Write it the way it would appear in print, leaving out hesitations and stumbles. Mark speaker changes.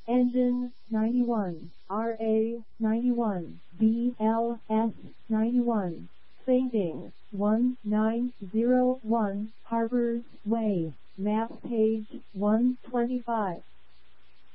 Speaker 1: Engine 91, RA 91, BLS 91. Fading 1901 Harbors Way, map page 125.